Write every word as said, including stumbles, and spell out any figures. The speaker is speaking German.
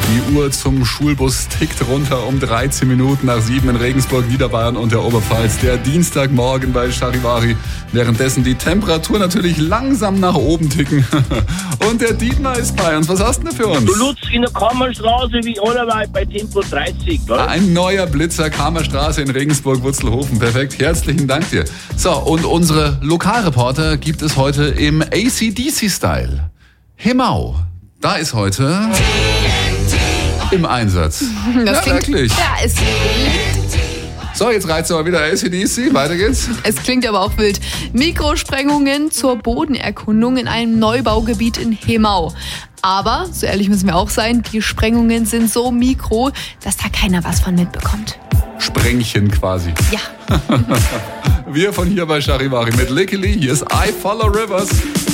Die Uhr zum Schulbus tickt runter um dreizehn Minuten nach sieben in Regensburg, Niederbayern und der Oberpfalz. Der Dienstagmorgen bei Charivari. Währenddessen die Temperatur natürlich langsam nach oben ticken. Und der Dietmar ist bei uns. Was hast du denn für uns? Du Lutz in der Kammerstraße wie alle bei Tempo dreißig, oder? Ein neuer Blitzer, Kammerstraße in Regensburg-Wurzelhofen. Perfekt, herzlichen Dank dir. So, und unsere Lokalreporter gibt es heute im A C D C-Style. Hemau, da ist heute im Einsatz. Das ja, klingt, wirklich. Ja, es klingt. So, jetzt reizt aber wieder A C D C. Weiter geht's. Es klingt aber auch wild. Mikrosprengungen zur Bodenerkundung in einem Neubaugebiet in Hemau. Aber, so ehrlich müssen wir auch sein, die Sprengungen sind so mikro, dass da keiner was von mitbekommt. Sprengchen quasi. Ja. Wir von hier bei Charivari mit Lickily. Hier ist I Follow Rivers.